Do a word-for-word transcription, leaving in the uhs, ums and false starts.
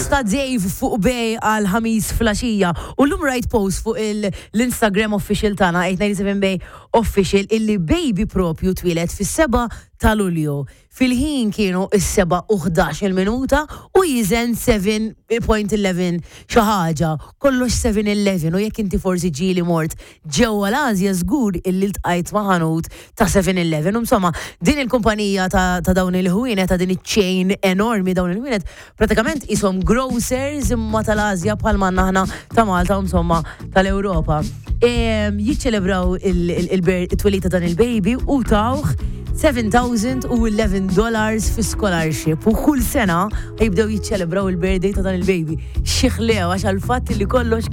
ta' Dave fuq bej għal ħamis flasġija u l-lum rajt post fuq l-Instagram official tana eight ninety-seven Bay official illi baby propju twilet fis-seba ta' Lulju. Fil-ħin kienu is-seba u ħdax il-minuta u jizen seven point eleven xi ħaġa, kollox seven eleven u jekk inti forsi ġieli mort ġewwa l-Asja żgur illi ltqajt ma' ħanut ta' seven eleven u insomma din il-kumpanija ta', ta dawn il-ħwienet ta' din iċ-chain enormi dawn il-ħwienet pratikament ishom grocers imma tal-Asja bħal manna aħna ta' Malta u insomma tal-Ewropa. E, jiċċelebraw il-twelita dan il-baby u tawħ seven thousand eleven dollars fi scholarship u kull sena jibdew jiċċelebraw il-birthday ta' dan il-baby. Xieħlew għax għal-fatt li kollox